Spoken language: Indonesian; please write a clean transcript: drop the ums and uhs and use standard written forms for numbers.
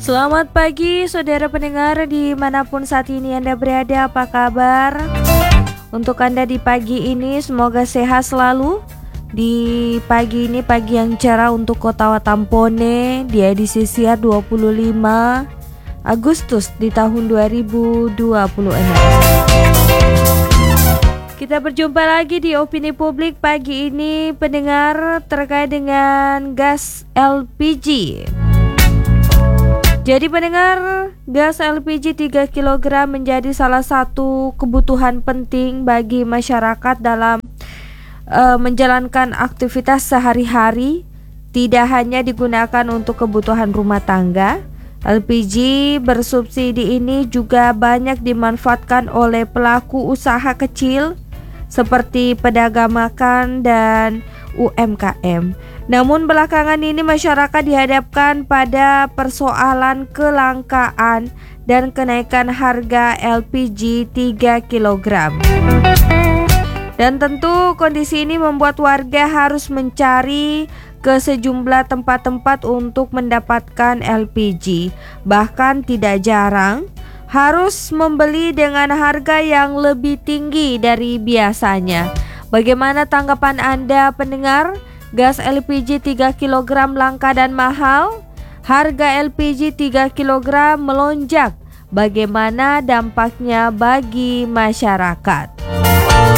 Selamat pagi saudara pendengar dimanapun saat ini Anda berada, apa kabar? Untuk Anda di pagi ini semoga sehat selalu. Di pagi ini pagi yang cerah untuk kota Watampone di edisi siar 25 Agustus di tahun 2026. Kita berjumpa lagi di Opini Publik pagi ini pendengar terkait dengan gas LPG. Jadi pendengar, gas LPG 3 kg menjadi salah satu kebutuhan penting bagi masyarakat dalam menjalankan aktivitas sehari-hari. Tidak hanya digunakan untuk kebutuhan rumah tangga, LPG bersubsidi ini juga banyak dimanfaatkan oleh pelaku usaha kecil seperti pedagang makan dan UMKM. Namun belakangan ini masyarakat dihadapkan pada persoalan kelangkaan dan kenaikan harga LPG 3 kg. Dan tentu kondisi ini membuat warga harus mencari ke sejumlah tempat-tempat untuk mendapatkan LPG. Bahkan tidak jarang harus membeli dengan harga yang lebih tinggi dari biasanya. Bagaimana tanggapan Anda pendengar? Gas LPG 3 kg langka dan mahal. Harga LPG 3 kg melonjak. Bagaimana dampaknya bagi masyarakat?